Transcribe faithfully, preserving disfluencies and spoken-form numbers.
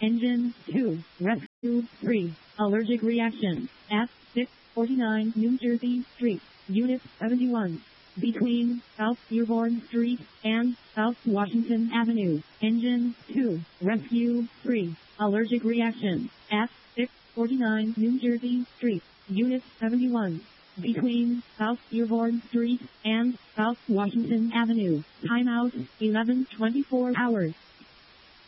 Engine two. Rescue three. Allergic reaction at six forty-nine New Jersey Street, Unit seventy-one. Between South Dearborn Street and South Washington Avenue. Engine two. Rescue three. Allergic reaction at six forty-nine New Jersey Street, Unit seventy-one. Between South Dearborn Street and South Washington Avenue. Timeout eleven twenty-four hours.